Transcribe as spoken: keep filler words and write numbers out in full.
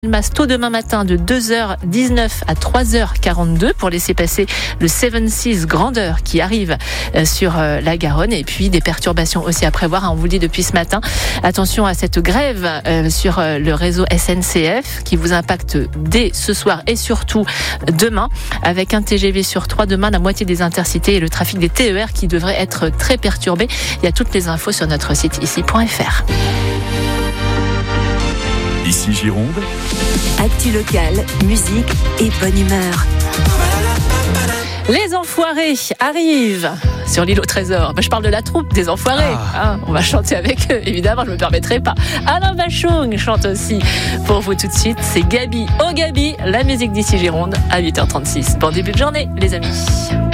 Masse tôt demain matin de deux heures dix-neuf à trois heures quarante-deux pour laisser passer le Seven Seas Grandeur qui arrive sur la Garonne, et puis des perturbations aussi à prévoir, on vous le dit depuis ce matin. Attention à cette grève sur le réseau S N C F qui vous impacte dès ce soir et surtout demain, avec un T G V sur trois demain, la moitié des intercités et le trafic des T E R qui devrait être très perturbé. Il y a toutes les infos sur notre site ici point f r. Ici Gironde. Actu locale, musique et bonne humeur. Les Enfoirés arrivent sur l'île au trésor. Ben, je parle de la troupe des Enfoirés. Ah. Hein, on va chanter avec eux, évidemment, je ne me permettrai pas. Alain Bachung chante aussi pour vous tout de suite. C'est Gabi, oh Gabi, la musique d'ici Gironde à huit heures trente-six. Bon début de journée, les amis.